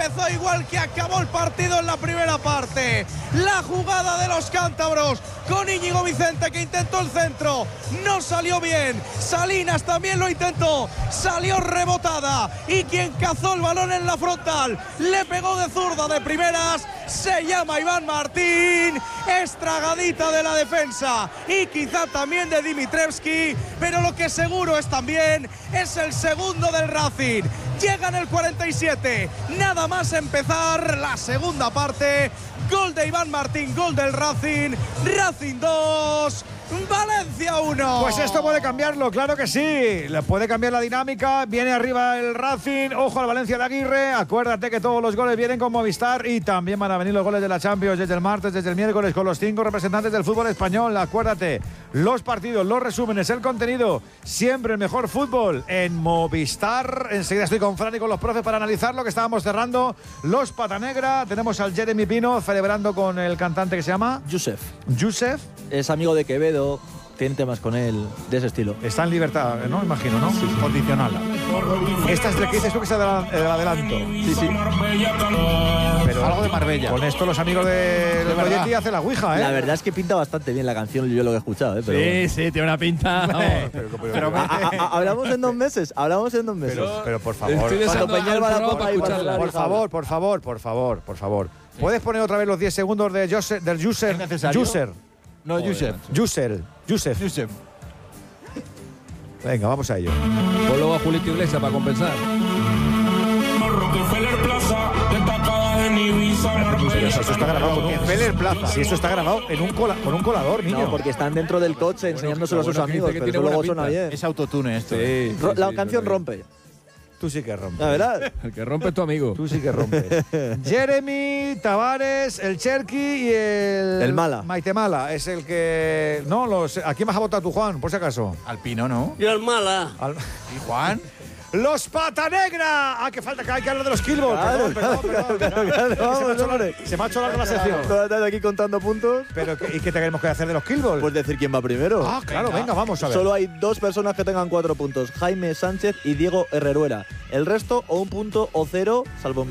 empezó igual que acabó el partido en la primera parte. La jugada de los cántabros con Íñigo Vicente, que intentó el centro, no salió bien. Salinas también lo intentó, salió rebotada, y quien cazó el balón en la frontal le pegó de zurda de primeras, se llama Iván Martín. Estragadita de la defensa y quizá también de Dimitrievski, pero lo que seguro es también es el segundo del Racing. Llega en el 47, nada más empezar la segunda parte. Gol de Iván Martín, gol del Racing. Racing 2, Valencia 1. Pues esto puede cambiarlo, claro que sí. Le puede cambiar la dinámica. Viene arriba el Racing. Ojo al Valencia de Aguirre. Acuérdate que todos los goles vienen con Movistar, y también van a venir los goles de la Champions desde el martes, desde el miércoles, con los 5 representantes del fútbol español. Acuérdate, los partidos, los resúmenes, el contenido, siempre el mejor fútbol en Movistar. Enseguida estoy con Fran y con los profes para analizar lo que estábamos cerrando. Los Patanegra. Tenemos al Jeremy Pino celebrando con el cantante que se llama Yusef. Es amigo de Quevedo, tiene temas con él de ese estilo. Está en libertad, ¿no? Imagino, ¿no? Sí. Condicional. Esta es la que dices tú, que es el adelanto. Sí. Pero algo de Marbella. Con esto los amigos de Goyetti hacen la ouija, ¿eh? La verdad es que pinta bastante bien la canción, yo lo que he escuchado, ¿eh? Pero Sí, tiene una pinta. Pero hablamos en 2 meses, Pero por favor. Estoy deseando Cuando Peñal va a la al copa y escucharla. Barcelona. Por favor. ¿Puedes poner otra vez los 10 segundos de del Yuser? ¿Es necesario? No, Yusef. Venga, vamos a ello. Pues luego a Julito Iglesias para compensar. Si eso está grabado, ¿no? Rockefeller Plaza. Si eso está grabado con un colador, niño. No, porque están dentro del coche enseñándoselo a sus bueno, que amigos, dice que pero tiene eso luego buena suena pinta. bien. Es autotune esto. La canción rompe. Tú sí que rompes. La verdad. El que rompe es tu amigo. Tú sí que rompes. Jeremy, Tavares, el Cherky y el Mala. Maitemala. Es el que... No, ¿a quién vas a votar tú, Juan, por si acaso? Alpino, ¿no? Y el Mala. ¿Y Juan? ¡Los Patanegra! Que falta que hay que hablar de los Killball. Se me ha hecho larga la sección. Estás aquí contando puntos. Pero, ¿y qué tenemos que hacer de los Killball? Pues decir quién va primero. Ah, claro, venga, vamos a ver. Solo hay 2 personas que tengan 4 puntos, Jaime Sánchez y Diego Herreruela. El resto o 1 punto o 0, salvo